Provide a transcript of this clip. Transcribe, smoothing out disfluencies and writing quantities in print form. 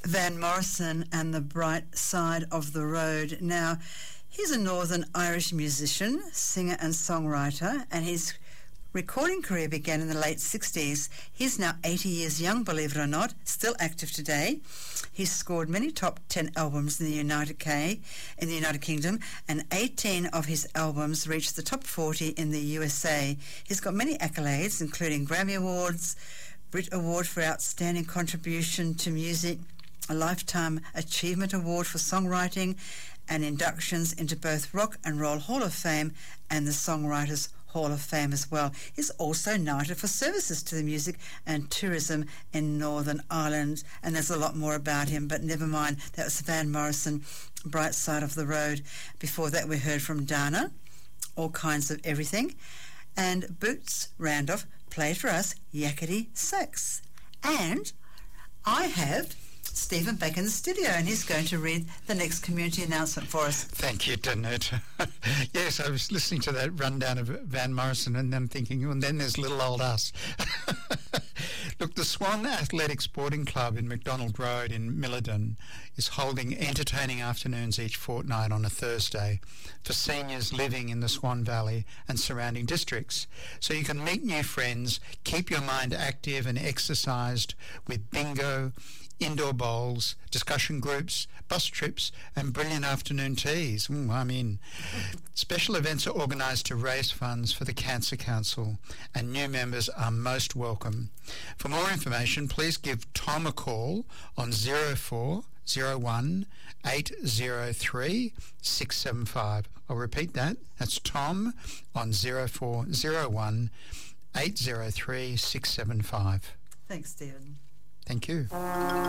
Van Morrison and the Bright Side of the Road. Now, he's a Northern Irish musician, singer and songwriter, and his recording career began in the late 60s. He's now 80 years young, believe it or not, still active today. He's scored many top 10 albums in the United Kingdom, and 18 of his albums reached the top 40 in the USA. He's got many accolades, including Grammy Awards, Brit Award for Outstanding Contribution to Music, a Lifetime Achievement Award for Songwriting, and inductions into both Rock and Roll Hall of Fame and the Songwriters Hall of Fame as well. He's also knighted for services to the music and tourism in Northern Ireland, and there's a lot more about him, but never mind. That was Van Morrison, Bright Side of the Road. Before that, we heard from Dana, All Kinds of Everything, and Boots Randolph played for us Yakety Sax. And I have Stephen back in the studio, and he's going to read the next community announcement for us. Thank you, Danette. Yes, I was listening to that rundown of Van Morrison and then thinking, and then there's little old us. Look, the Swan Athletic Sporting Club in McDonald Road in Millerton is holding entertaining afternoons each fortnight on a Thursday for seniors living in the Swan Valley and surrounding districts. So you can meet new friends, keep your mind active and exercised with bingo, indoor bowls, discussion groups, bus trips and brilliant afternoon teas. I'm in. Special events are organised to raise funds for the Cancer Council, and new members are most welcome. For more information, please give Tom a call on 0401 803 675. I'll repeat that. That's Tom on 0401 803 675. Thanks, Stephen. Thank you.